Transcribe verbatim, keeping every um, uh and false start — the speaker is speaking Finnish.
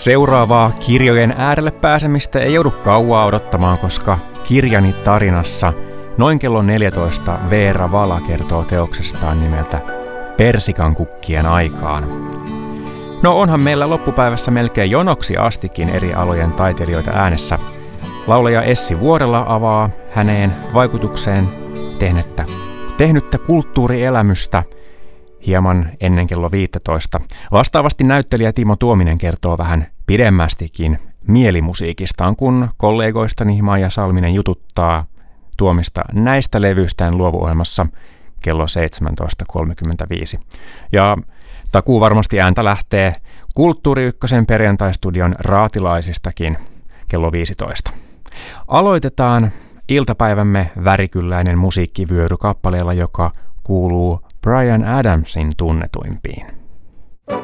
Seuraavaa kirjojen äärelle pääsemistä ei joudu kauaa odottamaan, koska kirjani tarinassa noin kello neljätoista Veera Vala kertoo teoksestaan nimeltä Persikan kukkien aikaan. No onhan meillä loppupäivässä melkein jonoksi astikin eri alojen taiteilijoita äänessä. Laulaja Essi Vuorela avaa häneen vaikutukseen tehnyttä, tehnyttä kulttuurielämystä hieman ennen kello viisitoista. Vastaavasti näyttelijä Timo Tuominen kertoo vähän pidemmästikin mielimusiikistaan, kun kollegoistani Maija Salminen jututtaa Tuomista näistä levyistään luovuohjelmassa kello seitsemäntoista kolmekymmentäviisi. Ja takuu varmasti ääntä lähtee Kulttuuri Ykkösen perjantaistudion raatilaisistakin kello viisitoista. Aloitetaan iltapäivämme värikylläinen musiikkivyöry kappaleella, joka kuuluu Bryan Adamsin tunnetuimpiin.